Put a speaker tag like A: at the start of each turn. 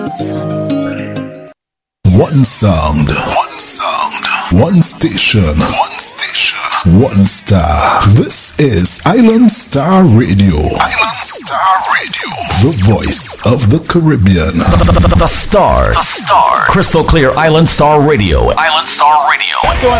A: One sound, one sound, one station, one station, one star. This is Island Star Radio. Island Star Radio, the voice of the Caribbean.
B: The Star. Crystal clear Island Star Radio. Island Star Radio.
C: What's going